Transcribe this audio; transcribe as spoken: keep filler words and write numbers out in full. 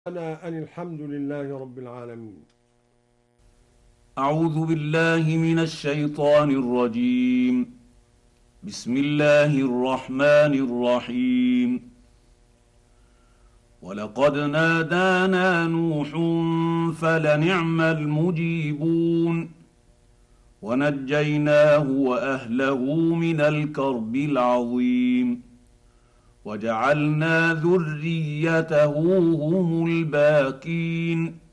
أنا أن الحمد لله رب العالمين. أعوذ بالله من الشيطان الرجيم. بسم الله الرحمن الرحيم. ولقد نادانا نوح فلنعم المجيبون ونجيناه وأهله من الكرب العظيم وجعلنا ذريته هم الباقين